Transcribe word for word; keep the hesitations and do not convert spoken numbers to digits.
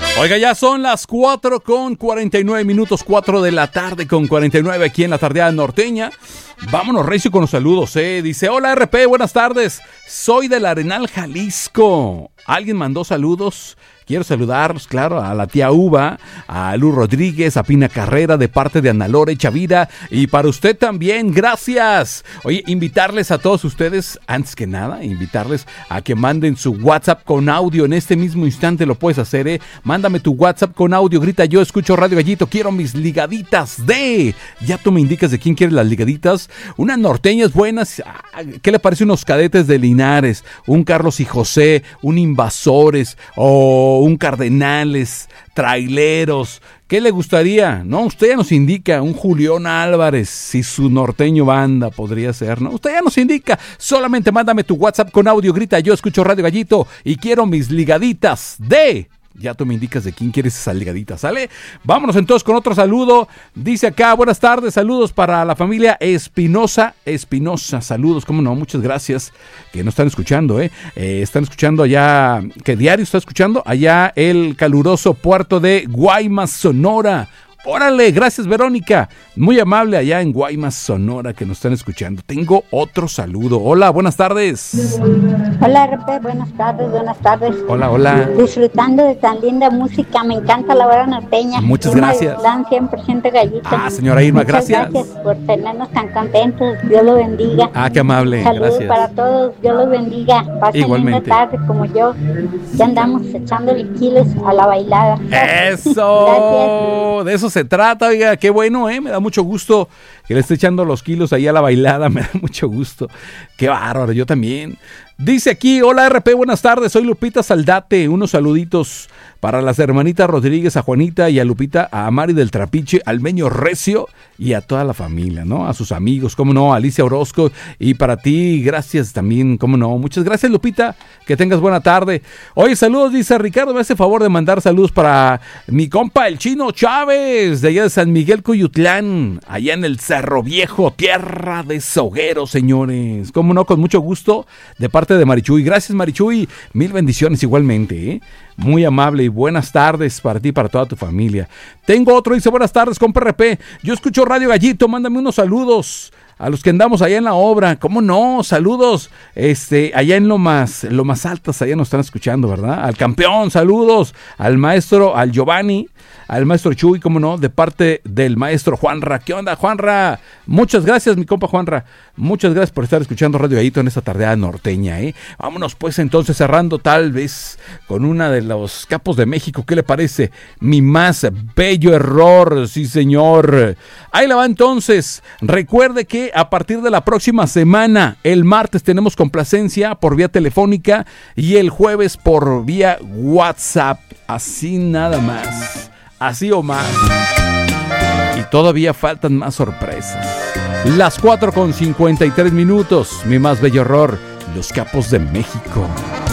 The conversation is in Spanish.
Oiga, ya son las cuatro con cuarenta y nueve minutos, cuatro de la tarde con cuarenta y nueve aquí en la tardeada norteña. Vámonos recio con los saludos, eh. Dice, hola R P, buenas tardes. Soy del Arenal, Jalisco. ¿Alguien mandó saludos? Quiero saludarlos, claro, a la tía Uva, a Luz Rodríguez, a Pina Carrera, de parte de Ana Lore Chavira, y para usted también, gracias. Oye, invitarles a todos ustedes, antes que nada, invitarles a que manden su WhatsApp con audio. En este mismo instante lo puedes hacer, ¿eh? Mándame tu WhatsApp con audio, grita, yo escucho Radio Gallito, quiero mis ligaditas de... Ya tú me indicas de quién quieres las ligaditas. Unas norteñas buenas, ¿qué le parece unos Cadetes de Linares? Un Carlos y José, un Invasores, o un Cardenales, Traileros. ¿Qué le gustaría? No, usted ya nos indica. Un Julián Álvarez, si su norteño banda podría ser, ¿no? Usted ya nos indica. Solamente mándame tu WhatsApp con audio, grita, yo escucho Radio Gallito y quiero mis ligaditas de... Ya tú me indicas de quién quieres esa ligadita, ¿sale? Vámonos entonces con otro saludo. Dice acá, buenas tardes, saludos para la familia Espinosa. Espinosa, saludos, cómo no, muchas gracias. Que nos están escuchando, ¿eh? eh están escuchando allá, ¿qué diario está escuchando? Allá el caluroso puerto de Guaymas, Sonora. Órale, gracias Verónica, muy amable allá en Guaymas, Sonora, que nos están escuchando. Tengo otro saludo. Hola, buenas tardes. Hola R P, buenas tardes, buenas tardes. Hola, hola. Disfrutando de tan linda música, me encanta la hora norteña. Muchas Irma gracias. Plan cien por ciento gallito. Ah, señora Irma, Muchas gracias. gracias por tenernos tan contentos, Dios lo bendiga. Ah, qué amable, saludos gracias. para todos, Dios los bendiga. Pasen igualmente. linda tarde como yo, ya andamos echándole kilos a la bailada. Eso, Gracias. De eso se trata, oiga, qué bueno, eh, me da mucho gusto que le esté echando los kilos ahí a la bailada, me da mucho gusto, qué bárbaro, yo también. Dice aquí, hola R P, buenas tardes, soy Lupita Saldate, unos saluditos para las hermanitas Rodríguez, a Juanita y a Lupita, a Mari del Trapiche, al Meño Recio y a toda la familia, ¿no? A sus amigos, cómo no, a Alicia Orozco, y para ti, gracias también, cómo no, muchas gracias Lupita, que tengas buena tarde. Oye, saludos, dice Ricardo, me hace favor de mandar saludos para mi compa el Chino Chávez, de allá de San Miguel Cuyutlán, allá en el Cerro Viejo, tierra de Soguero, señores, cómo no, con mucho gusto, de parte de Marichuy. Gracias Marichuy, mil bendiciones igualmente, ¿eh? Muy amable y buenas tardes para ti y para toda tu familia. Tengo otro, dice, buenas tardes, compa R P, yo escucho Radio Gallito, mándame unos saludos a los que andamos allá en la obra. ¿Cómo no? Saludos, este, allá en lo más, lo más altas, allá nos están escuchando, ¿verdad? Al campeón, saludos, al maestro, al Giovanni, al maestro Chuy, ¿cómo no? De parte del maestro Juanra. ¿Qué onda, Juanra? Muchas gracias, mi compa Juanra. Muchas gracias por estar escuchando Radio Gallito en esta tardeada norteña, ¿eh? Vámonos pues entonces cerrando tal vez con una de los capos de México. ¿Qué le parece? Mi más bello error, sí señor. Ahí la va entonces. Recuerde que a partir de la próxima semana, el martes tenemos complacencia por vía telefónica y el jueves por vía WhatsApp. Así nada más. Así o más. Y todavía faltan más sorpresas. Las cuatro con cincuenta y tres minutos. Mi más bello error. Los capos de México.